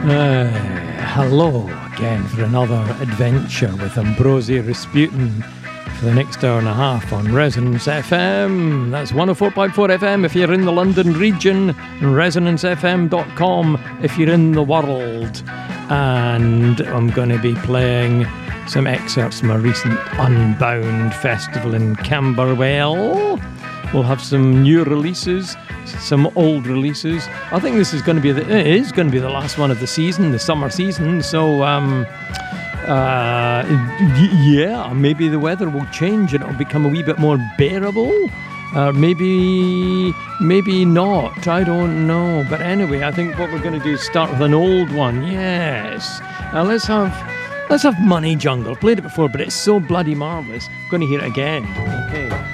Hello again for another adventure with Ambrosi Rasputin for the next hour and a half on Resonance FM. That's 104.4 FM if you're in the London region, and resonancefm.com if you're in the world. And I'm going to be playing some excerpts from a recent Unbound festival in Camberwell. We'll have some new releases, some old releases. I think this is going to be the last one of the season, the summer season. So, maybe the weather will change and it'll become a wee bit more bearable. Maybe not. I don't know. But anyway, I think what we're going to do is start with an old one. Yes. Let's have Money Jungle. Played it before, but it's so bloody marvellous. I'm going to hear it again. Okay.